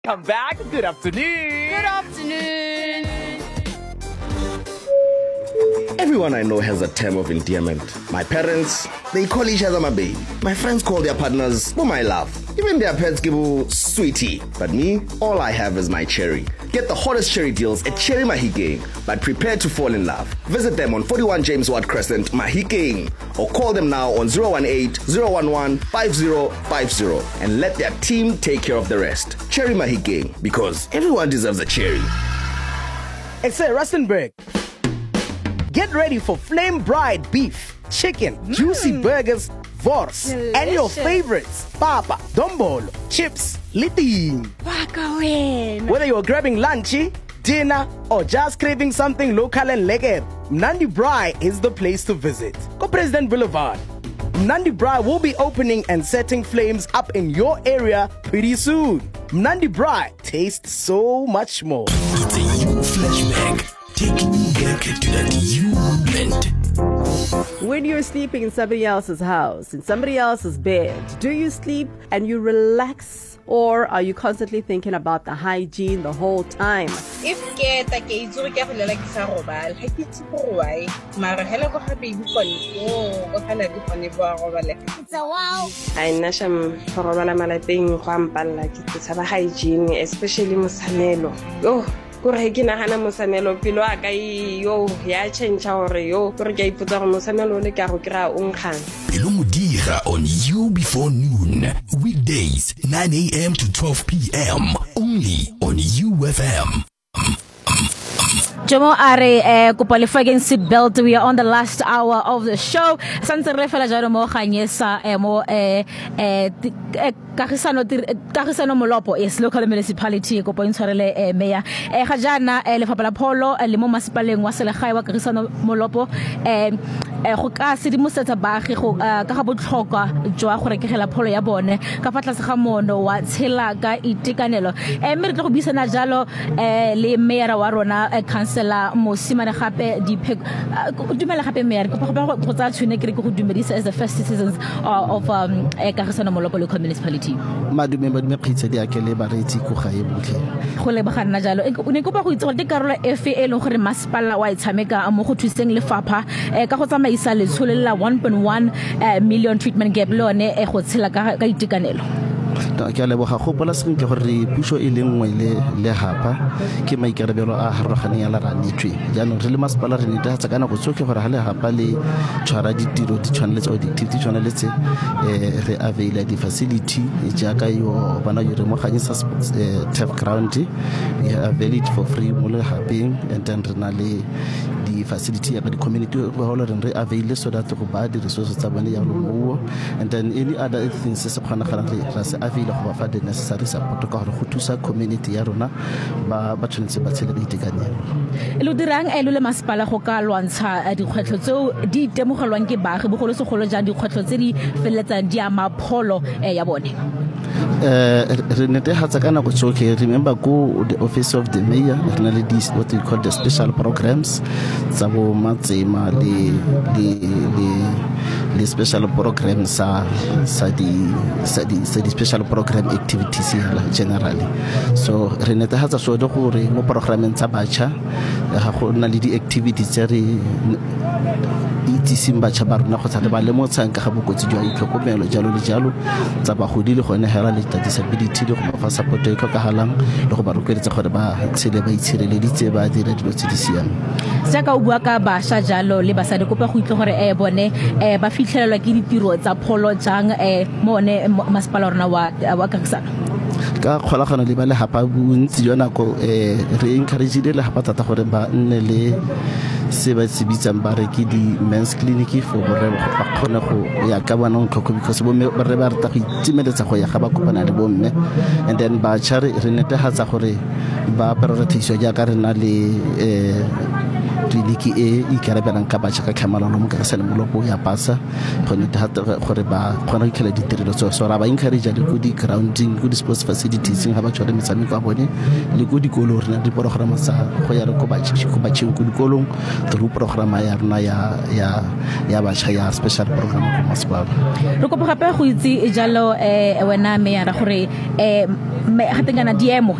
Come back. Good afternoon. Good afternoon. Everyone I know has a term of endearment. My parents, they call each other my baby. My friends call their partners my love. Even their pets give sweetie. But me, all I have is my cherry. Get the hottest cherry deals at Cherry Mahikeng, but prepare to fall in love. Visit them on 41 James Watt Crescent, Mahikeng, or call them now on 018-011-5050 and let their team take care of the rest. Cherry Mahikeng, because everyone deserves a cherry. It's a Rustenburg. Get ready for Flame Bride beef, chicken, juicy burgers, Vors, and your favorites, papa, dombolo, chips, liting. Whether you're grabbing lunchy, dinner, or just craving something local and lekker, Mnandi Braai is the place to visit. Go President Boulevard. Mnandi Braai will be opening and setting flames up in your area pretty soon. Mnandi Braai tastes so much more. It's a you flashback, taking you back to that you moment. When you're sleeping in somebody else's house, in somebody else's bed, do you sleep and you relax, or are you constantly thinking about the hygiene the whole time? If ke ta ke itse ke go lela ke sa robala ha ke itse go why mara hela go ga baby kone go hala di kone ba robala it's a wow I nasham go robala malapeng go ampalla ke tsaba hygiene especially mosamelo yo gore ke nagana mosamelo pelo a ka yo ya change hore yo gore ke ipotsa go mosamelo le ka go kra o nkgang Pelo Modira on You Before Noon, weekdays 9 a.m. to 12 p.m. only on UFM. Jomo are kupalifageng seatbelt. We are on the last hour of the show. Santse re fela jalo mo ganyesa mo kagisano molopo is local municipality go pointshwarele mayor ga jana lefapha la pholo le mo masipaleng wa selegae wa kagisano molopo go ka sedimosetsa baagi go ka ga botlhokwa jwa go rekegela pholo ya bone ka fa tlase ga mono wa tshela ka itekanelo mme re tlo go bisana jalo le mayor wa rona councilor Mosimane gape di dumela gape mayor go tsa tshune ke go dumedisa as the first citizens of kagisano molopo local municipality madume kgitse di akele baretsi go gae botlhe go le bagana jalo o ne go ba go itse gore te karolo efe e leng gore masipala wa itshameka mo go thuseng lefapha ka go tsamaisa letsholo la 1.1 million treatment gap lone go tshela ka itekanelo ke a leboga go pola sentle gore puso e le nngwe le hapa ke maikarebelo a harogane ya la ranetswe jaanong re le masipala re netefatsa kana go tsoke gore ha le hapa le tshwara ditiro di tshwanetse audit tshwanetse re avail di facility jaaka yo bana yo re mo ganyesa turf ground we avail it for free mo le hapeng and then re na le di facility ya di community go hola re avail so that go ba di resources tsa bone ya lo and then any other things se khona gana re se avail go ba fa the necessary support ka gore go thusa community ya rona ba tshwanetse ba tshele ba itekanelo lo dirang lo le masipala go ka lwantsha dikgwetlho tseo di temogelwang ke baagi bogolo segolo jang dikgwetlho tse di feleletsang di ama pholo ya bone re netefatsa kana go tsoke remember go the office of the mayor re na le what we call the special programs tsa bo matsema le special program sa di special program activities generally so re netefatsa so de gore mo programeng tsa bacha ga go na le di activities tse re itse bacha ba rona go tsaya ba le mo tsanka ga bokotsi jwa itlhokomelo jalo le jalo tsa ba godile go ne hela le disability le go ba support e ka galang le go ba rokeletsa gore ba tshele ba itshireleditse ba dire dilo tse di siame saka o bua ka basha jalo le basadi kopa go itle gore bone ba fitlhelelwa ke ditiro tsa pholo jang mone masipala rona wa kagisano ka kgolagano le ba le hapa bontsi jwa nako re encourage le hapa tata gore ba nne le se ba tsebitsang ba re ke di men's clinic for gore ba kgone go ya ka bana ntlhoko because bo re ba rata go itimeletsa go ya ga ba kopana le bomme and then ba tshare re netehatsa gore ba prioritize ya ka rena le tleliniki e ikarabelang ka batšha ka tlhamalalo mo Kagisano Molopo ya pasa go netefatsa gore ba kgona go ikgela ditirelo tseo so ra ba encourage le go di-grounding go di-sports facilities ga ba tshware metshameko a bone le go dikolong re na diporograma tsa go ya re ko batšheng ko dikolong through programa ya rona ya batšha ya special program ko masepala re kopa gape go itse jalo wena me ya ra gore ga tengana diemo